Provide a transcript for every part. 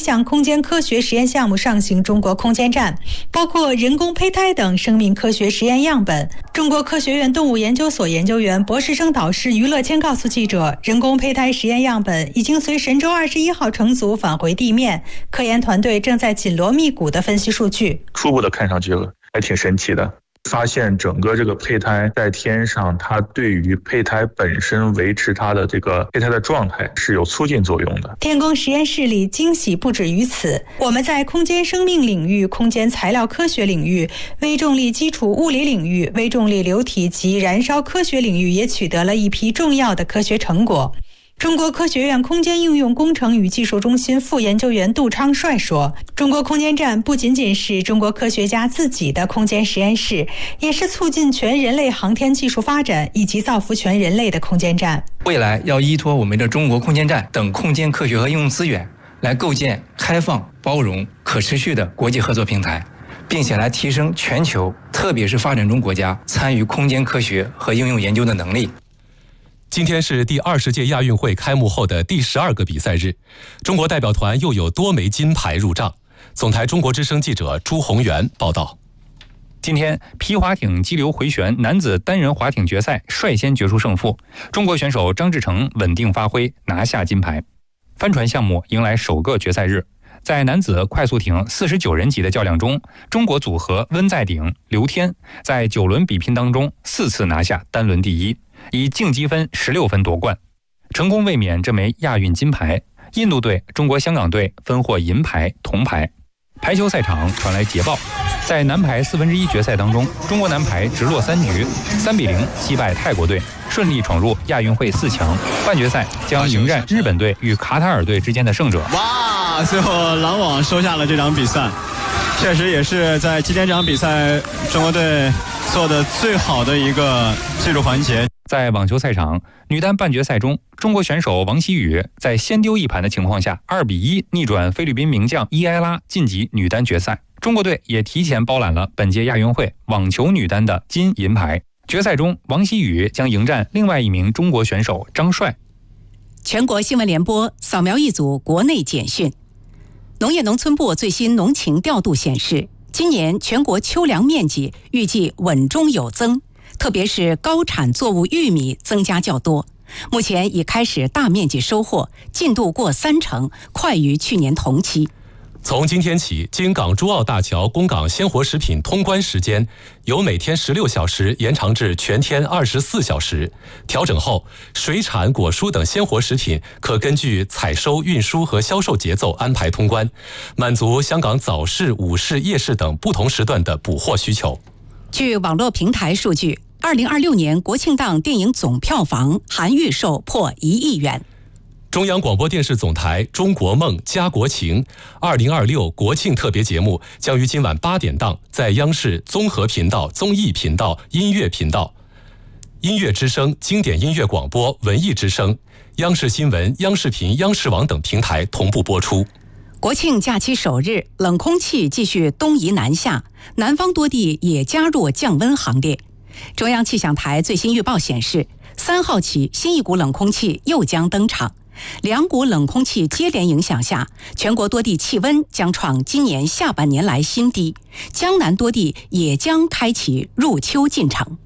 项空间科学实验项目上行中国空间站，包括人工胚胎等生命科学实验样本。中国科学院动物研究所研究员、博士生导师于乐谦告诉记者，人工胚胎实验样本已经随神舟21号乘组返回地面，科研团队正在紧锣密鼓地分析数据。 初步的看上去还挺神奇的。发现整个这个胚胎在天上，它对于胚胎本身维持它的这个胚胎的状态是有促进作用的。 天宫实验室里惊喜不止于此，我们在空间生命领域、空间材料科学领域、微重力基础物理领域、微重力流体及燃烧科学领域也取得了一批重要的科学成果。中国科学院空间应用工程与技术中心副研究员杜昌帅说，中国空间站不仅仅是中国科学家自己的空间实验室，也是促进全人类航天技术发展以及造福全人类的空间站。 未来要依托我们的中国空间站等空间科学和应用资源，来构建开放、包容、可持续的国际合作平台，并且来提升全球，特别是发展中国家参与空间科学和应用研究的能力。 今天是第20届亚运会开幕后的第12个比赛日，中国代表团又有多枚金牌入账。总台中国之声记者朱宏元报道。 今天皮划艇激流回旋男子单人划艇决赛率先决出胜负，中国选手张志成稳定发挥，拿下金牌。帆船项目迎来首个决赛日，在男子快速艇49人级的较量中，中国组合温在鼎、刘天在9轮比拼当中4次拿下单轮第一，以净积分16分夺冠，成功卫冕这枚亚运金牌。印度队、中国香港队分获银牌、铜牌。排球赛场传来捷报，在男排1/4决赛当中，中国男排直落3局，3比0击败泰国队，顺利闯入亚运会4强。半决赛将迎战日本队与卡塔尔队之间的胜者。 哇，最后狼网收下了这场比赛，确实也是在今天这场比赛中国队做的最好的一个技术环节。 在网球赛场，女单半决赛中，中国选手王希雨在先丢一盘的情况下，2比1逆转菲律宾名将伊埃拉，晋级女单决赛。中国队也提前包揽了本届亚运会网球女单的金银牌。决赛中，王希雨将迎战另外一名中国选手张帅。 全国新闻联播扫描一组国内简讯。农业农村部最新农情调度显示，今年全国秋粮面积预计稳中有增，特别是高产作物玉米增加较多，目前已开始大面积收获，进度过30%，快于去年同期。 从今天起，京港珠澳大桥供港鲜活食品通关时间由每天16小时延长至全天24小时。调整后，水产、果蔬等鲜活食品可根据采收、运输和销售节奏安排通关，满足香港早市、午市、夜市等不同时段的补货需求。 据网络平台数据，2026年国庆档电影总票房含预售破1亿元。 中央广播电视总台《中国梦·家国情》2026国庆特别节目将于今晚8点档在央视综合频道、综艺频道、音乐频道、音乐之声、经典音乐广播、文艺之声、央视新闻、央视频、央视网等平台同步播出。 国庆假期首日，冷空气继续东移南下，南方多地也加入降温行列。中央气象台最新预报显示，3号起新一股冷空气又将登场。2股冷空气接连影响下，全国多地气温将创今年下半年来新低，江南多地也将开启入秋进程。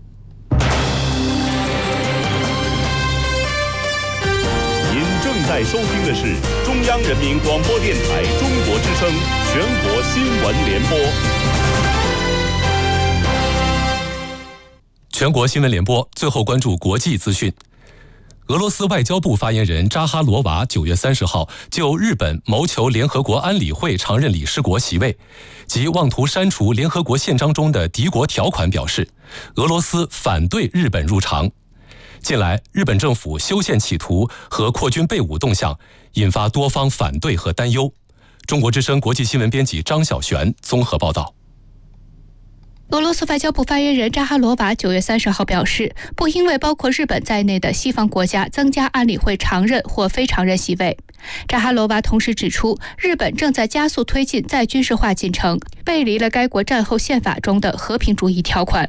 您正在收听的是中央人民广播电台中国之声全国新闻联播。 全国新闻联播，最后关注国际资讯。俄罗斯外交部发言人扎哈罗娃9月30号就日本谋求联合国安理会常任理事国席位及妄图删除联合国宪章中的敌国条款表示，俄罗斯反对日本入常。近来，日本政府修宪企图和扩军备武动向引发多方反对和担忧。中国之声国际新闻编辑张小璇综合报道。 俄罗斯外交部发言人扎哈罗娃9月30号表示，不因为包括日本在内的西方国家增加安理会常任或非常任席位。 扎哈罗娃同时指出，日本正在加速推进再军事化进程，背离了该国战后宪法中的和平主义条款。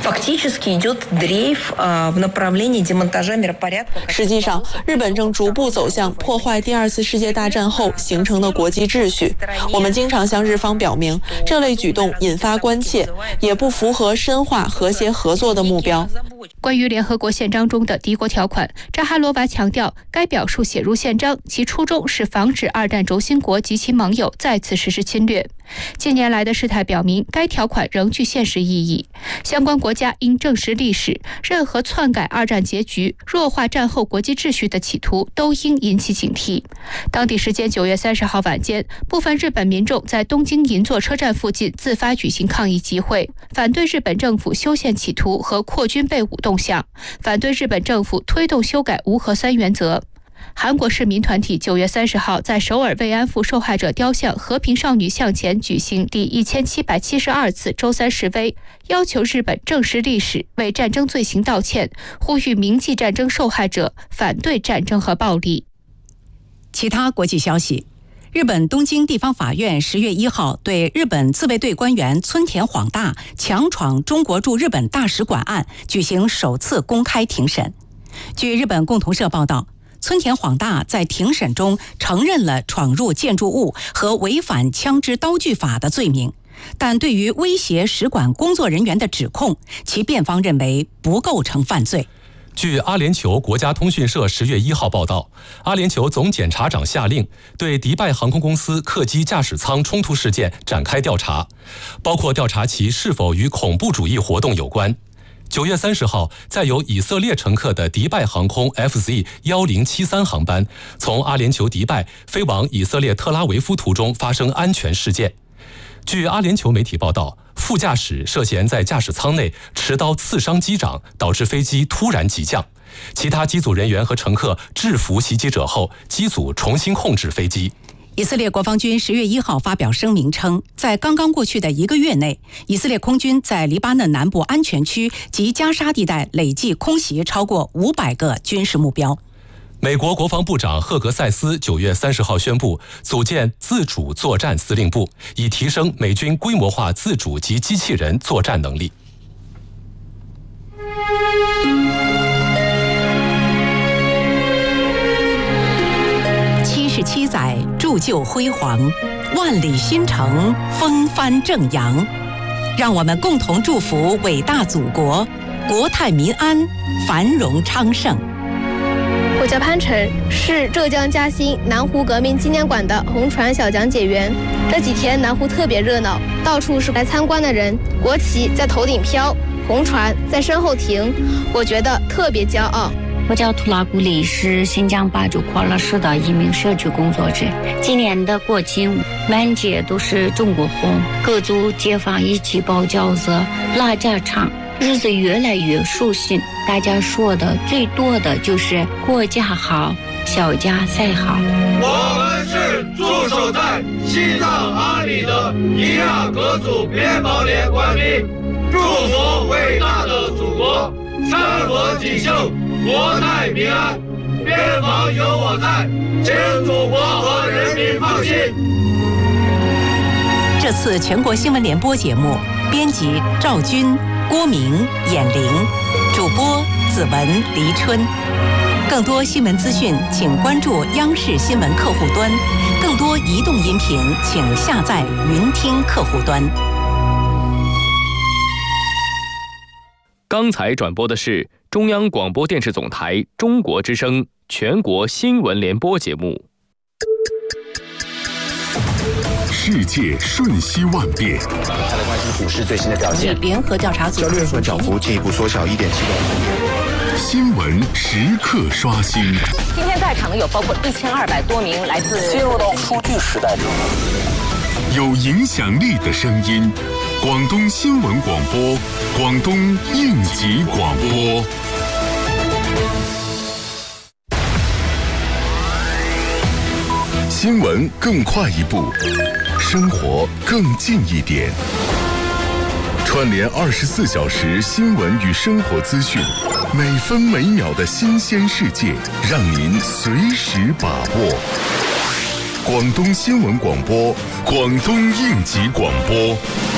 实际上，日本正逐步走向破坏第2次世界大战后形成的国际秩序。我们经常向日方表明，这类举动引发关切，也不符合深化和谐合作的目标。 关于联合国宪章中的敌国条款，扎哈罗娃强调，该表述写入宪章，其初衷是防止2战轴心国及其盟友再次实施侵略。近年来的事态表明，该条款仍具现实意义。相关国家应正视历史，任何篡改2战结局、弱化战后国际秩序的企图都应引起警惕。当地时间9月30号晚间，部分日本民众在东京银座车站附近自发举行抗议集会，反对日本政府修宪企图和扩军备武动向，反对日本政府推动修改无核3原则。韩国市民团体9月30号在首尔慰安妇受害者雕像和平少女像前举行第1772次周3示威，要求日本正视历史，为战争罪行道歉，呼吁铭记战争受害者，反对战争和暴力。 其他国际消息，日本东京地方法院10月1号对日本自卫队官员村田晃大强闯中国驻日本大使馆案举行首次公开庭审。据日本共同社报道，村田晃大在庭审中承认了闯入建筑物和违反枪支刀具法的罪名，但对于威胁使馆工作人员的指控，其辩方认为不构成犯罪。 据阿联酋国家通讯社10月1号报道，阿联酋总检察长下令对迪拜航空公司客机驾驶舱冲突事件展开调查，包括调查其是否与恐怖主义活动有关。9月30号，载有以色列乘客的迪拜航空 FZ1073 航班从阿联酋迪拜飞往以色列特拉维夫途中发生安全事件。据阿联酋媒体报道，副驾驶涉嫌在驾驶舱内持刀刺伤机长，导致飞机突然急降。其他机组人员和乘客制服袭击者后，机组重新控制飞机。 以色列国防军10月1号发表声明称，在刚刚过去的1个月内，以色列空军在黎巴嫩南部安全区及加沙地带累计空袭超过500个军事目标。 美国国防部长赫格塞斯9月30号宣布组建自主作战司令部，以提升美军规模化自主及机器人作战能力。 77载铸就辉煌，万里新城风帆正扬。让我们共同祝福伟大祖国，国泰民安，繁荣昌盛。 我叫潘晨，是浙江嘉兴南湖革命纪念馆的红船小讲解员。这几天南湖特别热闹，到处是来参观的人，国旗在头顶飘，红船在身后停，我觉得特别骄傲。 我叫图拉古里，是新疆巴竹扩乐市的一名社区工作者。今年的国庆满街都是中国红，各族街坊一起包饺子、拉家常，日子越来越舒心。大家说的最多的就是国家好，小家才好。 我们是驻守在西藏阿里的伊亚格族边防连官兵，祝福伟大的祖国山河锦绣，国泰民安，边防有我在，请祖国和人民放心。 这次全国新闻联播节目，编辑赵军、郭明、闫玲，主播子文、黎春。更多新闻资讯，请关注央视新闻客户端；更多移动音频，请下载云听客户端。 刚才转播的是中央广播电视总台中国之声全国新闻联播节目。 世界瞬息万变， 再来关心股市最新的表现。 联合调查组交易所涨幅进一步缩小1.7%。 新闻时刻刷新。 今天在场的有包括1200多名来自进入到数据时代中， 有影响力的声音。广东新闻广播，广东应急广播。新闻更快一步，生活更近一点。 串联24小时新闻与生活资讯，每分每秒的新鲜世界，让您随时把握。广东新闻广播，广东应急广播。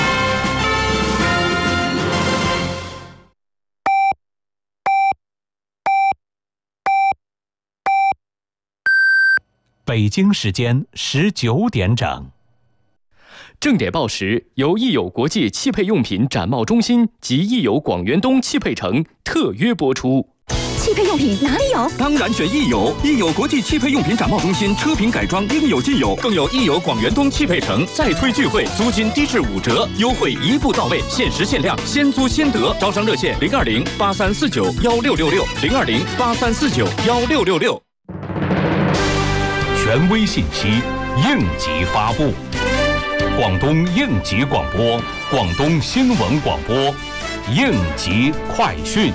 北京时间19点整。 正点报时由益友国际汽配用品展贸中心及益友广元东汽配城特约播出。 汽配用品哪里有？ 当然选益友，益友国际汽配用品展贸中心，车品改装应有尽有，更有益友广元东汽配城再推聚会，租金低至5折，优惠一步到位，限时限量，先租先得。招商热线020-8349-1666，020-8349-1666。 权威信息，应急发布。广东应急广播，广东新闻广播，应急快讯。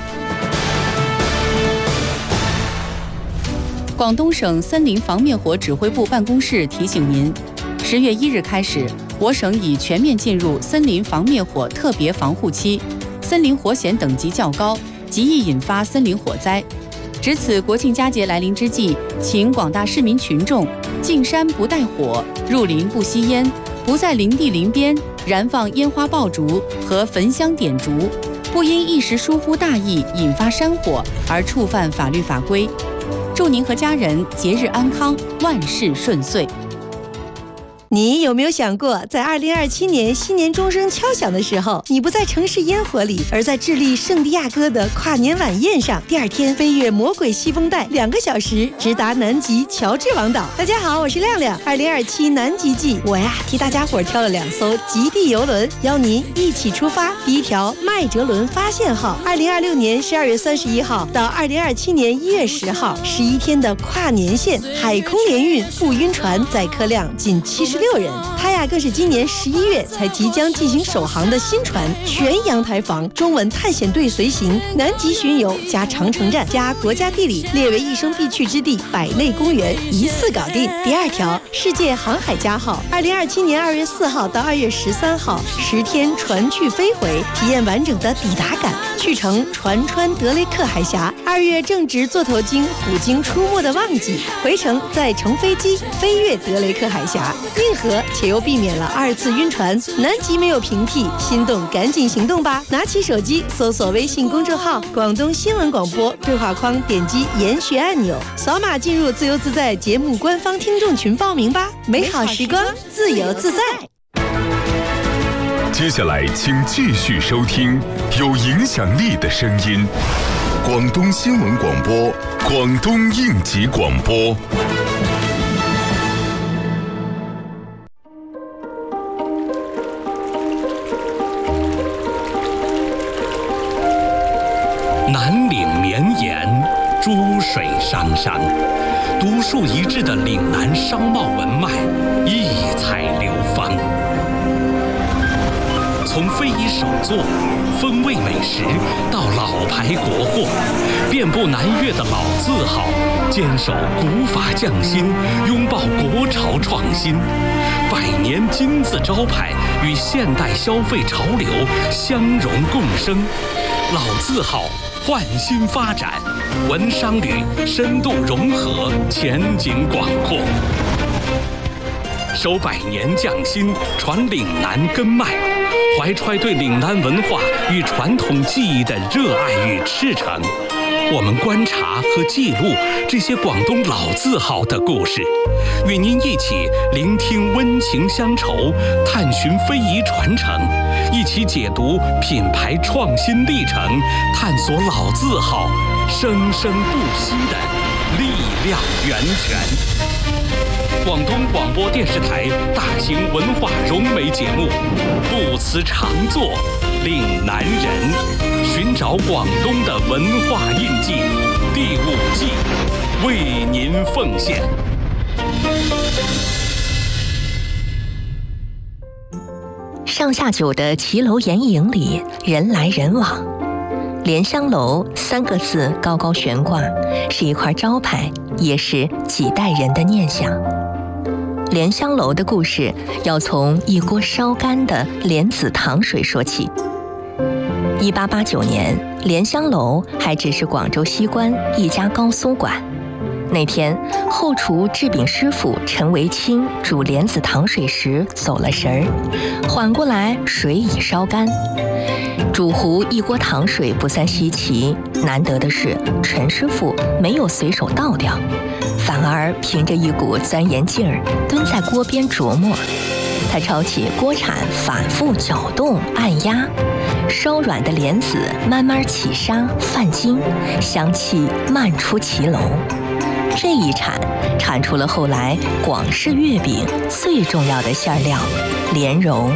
广东省森林防灭火指挥部办公室提醒您，10月1日开始，我省已全面进入森林防灭火特别防护期，森林火险等级较高，极易引发森林火灾。值此国庆佳节来临之际，请广大市民群众进山不带火，入林不吸烟，不在林地林边燃放烟花爆竹和焚香点烛，不因一时疏忽大意引发山火而触犯法律法规。祝您和家人节日安康，万事顺遂。 你有没有想过，在2027年新年钟声敲响的时候，你不在城市烟火里，而在智利圣地亚哥的跨年晚宴上，第二天飞越魔鬼西风带2个小时，直达南极乔治王岛。大家好，我是亮亮。2027南极季，我替大家伙挑了2艘极地游轮，邀您一起出发。第一条麦哲伦发现号，2026年12月31号到2027年1月10号，11天的跨年线海空联运不晕船，载客量仅76人。它更是今年11月才即将进行首航的新船，全阳台房，中文探险队随行，南极巡游加长城站加国家地理列为一生必去之地百类公园，一次搞定。第二条世界航海家号，2027年2月4号到2月13号10天船去飞回，体验完整的抵达感。去程船穿德雷克海峡，2月正值座头鲸、虎鲸出没的旺季，回程再乘飞机飞越德雷克海峡，硬核且又避免了2次晕船。南极没有平替，心动赶紧行动吧！拿起手机搜索微信公众号广东新闻广播，对话框点击延续按钮，扫码进入自由自在节目官方听众群报名吧。美好时光，自由自在。 接下来请继续收听有影响力的声音，广东新闻广播，广东应急广播。 南岭绵延，珠水汤山，独树一帜的岭南商贸文脉，异彩流芳。从非遗手作、风味美食到老牌国货，遍布南粤的老字号，坚守古法匠心，拥抱国潮创新，100年金字招牌与现代消费潮流相融共生，老字号焕新发展，文商旅深度融合，前景广阔。守100年匠心，传岭南根脉，怀揣对岭南文化与传统技艺的热爱与赤诚。我们观察和记录这些广东老字号的故事，与您一起聆听温情乡愁，探寻非遗传承，一起解读品牌创新历程，探索老字号生生不息的力量源泉。广东广播电视台大型文化融媒节目，不辞长作岭南人，寻找广东的文化印记，第5季为您奉献。 上下九的骑楼掩影里，人来人往。莲香楼3个字高高悬挂，是一块招牌，也是几代人的念想。莲香楼的故事要从一锅烧干的莲子糖水说起。 1889年，莲香楼还只是广州西关一家高酥馆。那天，后厨制饼师傅陈维清煮莲子糖水时走了神儿，缓过来水已烧干。煮糊一锅糖水不算稀奇，难得的是陈师傅没有随手倒掉，反而凭着一股钻研劲儿蹲在锅边琢磨。他抄起锅铲反复搅动按压，烧软的莲子慢慢起沙泛晶，香气漫出骑楼。这一铲出了后来广式月饼最重要的馅料莲蓉。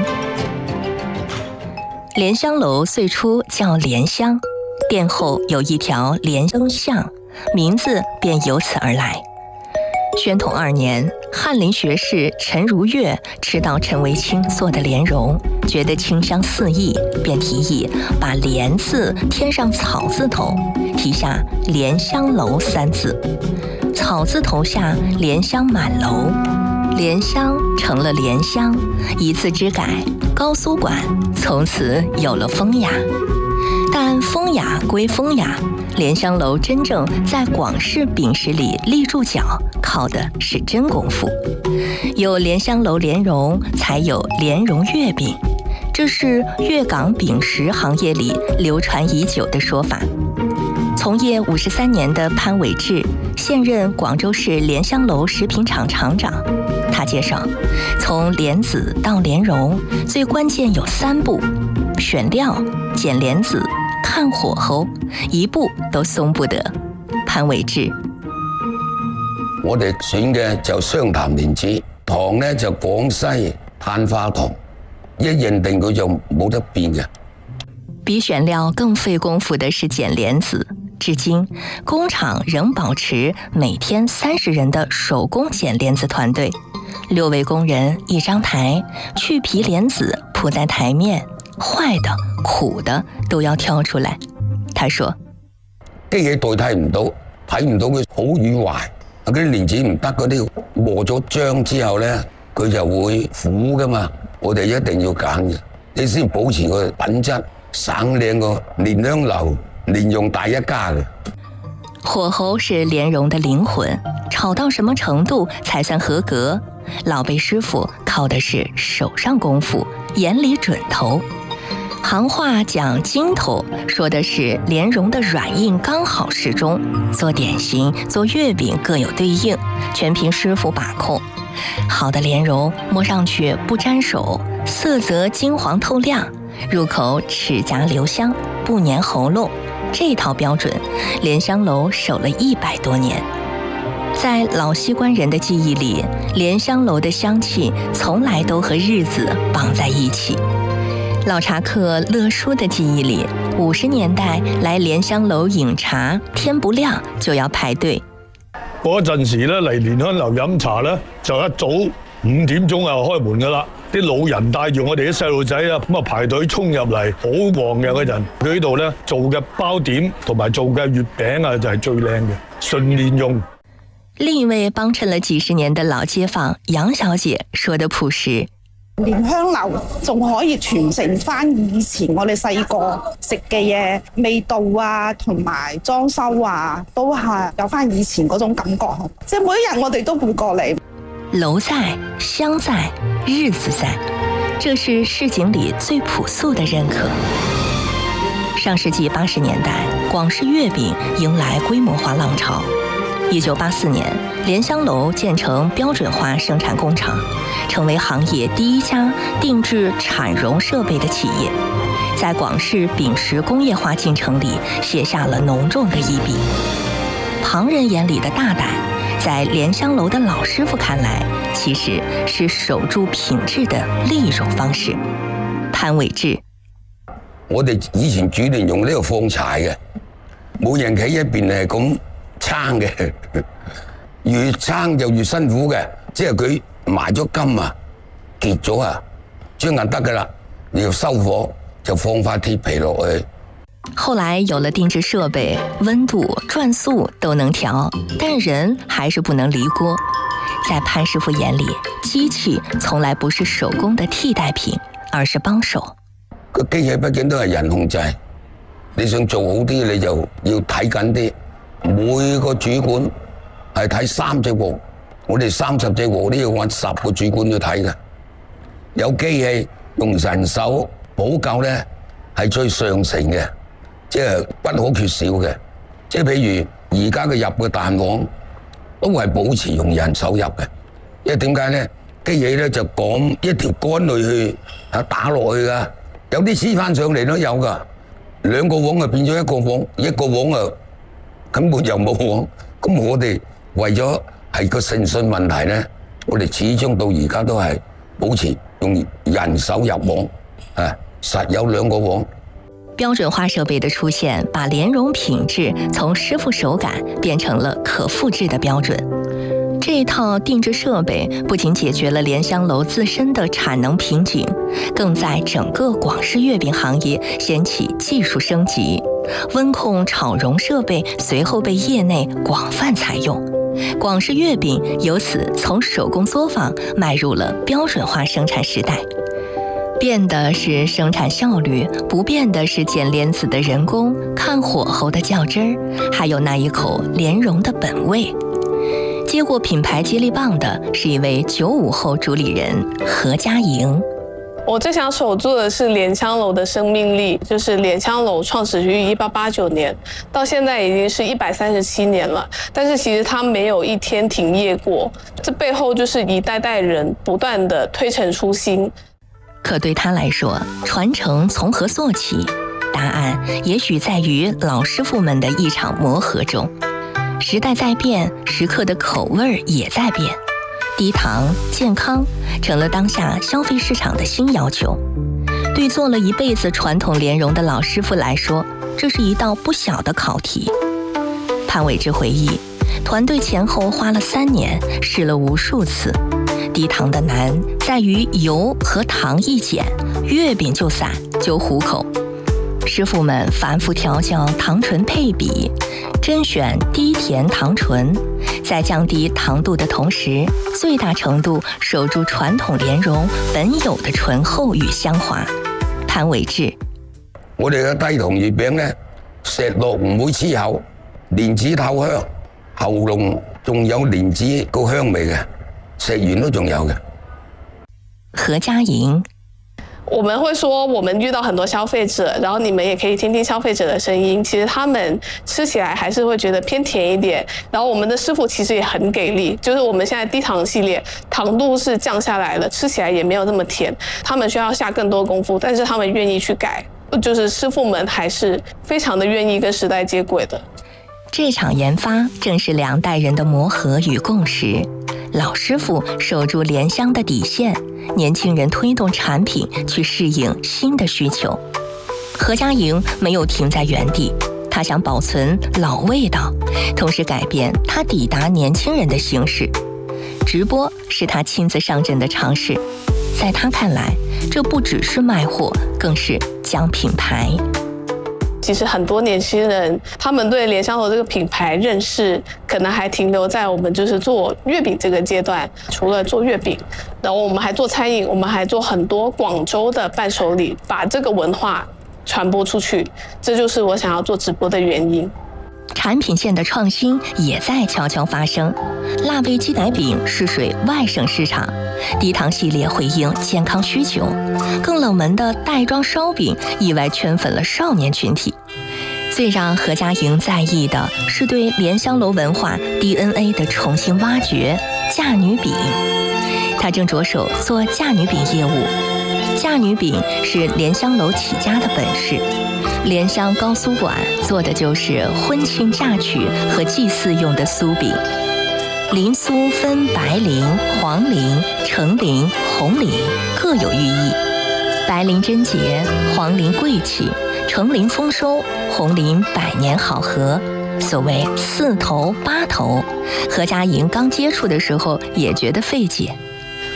莲香楼最初叫莲香，殿后有一条莲灯巷，名字便由此而来。宣统2年，翰林学士陈如月吃到陈维清做的莲蓉，觉得清香四溢，便提议把莲字添上草字头，题下莲香楼3字，草字头下莲香满楼，莲香成了莲香，一字之改，高酥馆从此有了风雅。但风雅归风雅，莲香楼真正在广式饼食里立住脚，靠的是真功夫。有莲香楼莲蓉，才有莲蓉月饼，这是粤港饼食行业里流传已久的说法。从业53年的潘伟志，现任广州市莲香楼食品厂厂长。他介绍，从莲子到莲蓉，最关键有3步：选料、捡莲子、看火候，一步都鬆不得。潘偉志： 我哋選嘅就雙潭蓮子，糖呢就廣西碳化糖，一認定佢就冇得變嘅。 比選料更費功夫的是捡蓮子。至今，工廠仍保持每天30人的手工捡莲子团队，6位工人一張台，去皮蓮子鋪在台面，壞的、苦的都要挑出來。他說： 機器代替唔到，睇唔到佢好與壞。嗰啲蓮子唔得，嗰啲磨咗漿之後呢，佢就會苦噶嘛。我哋一定要揀嘅，你先保持個品質，省靚個蓮香樓。蓮蓉大一家的火候是蓮蓉的靈魂，炒到什麼程度才算合格？老輩師傅靠的是手上功夫，眼裡準頭。行話講筋頭，說的是蓮蓉的軟硬剛好適中。做點心、做月餅各有對應，全憑師傅把控。好的蓮蓉摸上去不沾手，色澤金黃透亮，入口齒頰留香，不粘喉嚨。這套標準，蓮香樓守了100多年。在老西關人的記憶裡，蓮香樓的香氣從來都和日子綁在一起。老茶客樂叔的記憶裡，50年代來蓮香樓飲茶，天不亮就要排隊。 嗰陣時咧嚟蓮香樓飲茶咧，就一早5點鐘就開門噶啦。啲老人帶住我哋啲細路仔啊，咁啊排隊衝入嚟，好旺嘅嗰陣。佢呢度咧做嘅包點同埋做嘅月餅啊，就係最靚嘅，純蓮蓉。 另一位幫襯了幾十年的老街坊楊小姐說得樸實。 蓮香樓仲可以傳承翻以前我哋細個食嘅嘢，味道啊，同埋裝修啊，都係有翻以前嗰種感覺。即係每一日我哋都會過嚟。 樓在，香在，日子在，這是市井裡最樸素的認可。上世紀80年代，廣式月餅迎來規模化浪潮。1984年，蓮香樓建成標準化生產工廠，成為行業第一家定製產蓉設備的企業，在廣式餅食工業化進程裡寫下了濃重的一筆。旁人眼裡的大膽，在蓮香樓的老師傅看來，其實是守住品質的另一種方式。潘偉志： 我哋以前煮蓮蓉呢度放柴嘅，每人企一邊係咁撐嘅，越撐就越辛苦嘅，即係佢埋咗金啊，結咗啊，將硬得噶啦，你要收火就放塊鐵皮落去。 後來有了定製設備，溫度、轉速都能調，但人還是不能離鍋。在潘師傅眼裡，機器從來不是手工的替代品，而是幫手。 個機器畢竟都係人控制， 你想做好啲，你就要睇緊啲。每個主管係睇3隻鑊，我哋30隻鑊都要揾10個主管去睇嘅。有機器用人手補救咧，係最上乘嘅，即係不可缺少嘅。即係譬如而家嘅入嘅彈簧都係保持用人手入嘅，因為點解咧？機器咧就講一條杆類去打落去噶，有啲黐翻上嚟都有噶。2個簧就變咗1個簧，1個簧啊根本就冇簧。咁我哋為咗係個誠信問題咧，我哋始終到而家都係保持用人手入簧，實有2個簧。 标准化设备的出现，把莲蓉品质从师傅手感变成了可复制的标准。这一套定制设备不仅解决了莲香楼自身的产能瓶颈，更在整个广式月饼行业掀起技术升级。温控炒蓉设备随后被业内广泛采用，广式月饼由此从手工作坊迈入了标准化生产时代。变的是生产效率，不变的是剪莲子的人工、看火候的较真儿，还有那一口莲蓉的本味。接过品牌接力棒的是一位95后主理人何佳莹。 我最想守住的是莲香楼的生命力，就是莲香楼创始于1889年，到现在已经是137年了，但是其实它没有一天停业过，这背后就是一代代人不断的推陈出新。 可对他来说，传承从何做起？答案也许在于老师傅们的一场磨合中。时代在变，食客的口味也在变，低糖、健康成了当下消费市场的新要求。对做了一辈子传统莲蓉的老师傅来说，这是一道不小的考题。潘伟志回忆，团队前后花了3年，试了无数次。低糖的难在于油和糖一减，月饼就散就糊口。师傅们反复调教糖醇配比，甄选低甜糖醇，在降低糖度的同时，最大程度守住传统莲蓉本有的醇厚與香滑。潘偉志， 我哋嘅低糖月餅咧，食落唔會黐口，蓮子透香，喉嚨仲有蓮子個香味嘅，食完都仲有嘅。 何佳莹。 我们会说，我们遇到很多消费者，然后你们也可以听听消费者的声音。其实他们吃起来还是会觉得偏甜一点。然后我们的师傅其实也很给力，就是我们现在低糖系列，糖度是降下来了，吃起来也没有那么甜。他们需要下更多功夫，但是他们愿意去改，就是师傅们还是非常的愿意跟时代接轨的。 这场研发正是2代人的磨合与共识。老师傅守住莲香的底线，年轻人推动产品去适应新的需求。何佳莹没有停在原地，她想保存老味道，同时改变她抵达年轻人的形式。直播是她亲自上阵的尝试，在她看来，这不只是卖货，更是讲品牌。 其实很多年轻人，他们对莲香楼这个品牌认识，可能还停留在我们就是做月饼这个阶段。除了做月饼，然后我们还做餐饮，我们还做很多广州的伴手礼，把这个文化传播出去。这就是我想要做直播的原因。 产品线的创新也在悄悄发生。辣味鸡奶饼试水外省市场，低糖系列回应健康需求，更冷门的袋装烧饼意外圈粉了少年群体。最让何佳莹在意的是对莲香楼文化 DNA 的重新挖掘。嫁女饼，她正着手做嫁女饼业务。嫁女饼是莲香楼起家的本事。莲香高酥馆做的就是婚庆嫁娶和祭祀用的酥饼。菱酥分白菱、黄菱、橙菱、红菱，各有寓意。白菱贞洁，黄菱贵气，橙菱丰收，红菱百年好合。所谓4头8头，何佳莹刚接触的时候也觉得费解。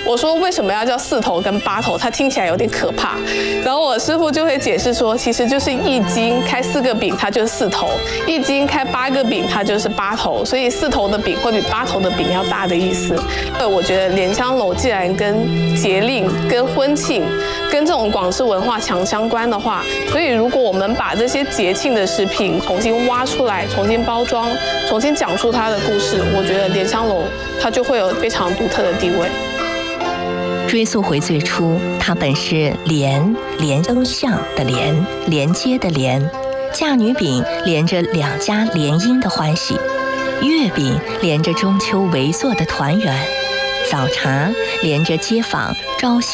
我说为什么要叫4头跟8头？它听起来有点可怕。然后我师傅就会解释说，其实就是一斤开4个饼，它就是4头；一斤开8个饼，它就是8头。所以4头的饼会比8头的饼要大的意思。我觉得莲香楼既然跟节令、跟婚庆、跟这种广式文化强相关的话，所以如果我们把这些节庆的食品重新挖出来、重新包装、重新讲述它的故事，我觉得莲香楼它就会有非常独特的地位。 追溯回最初，它本是连生相的连接的连，嫁女饼连着2家联姻的欢喜，月饼连着中秋围坐的团圆，早茶连着街坊朝夕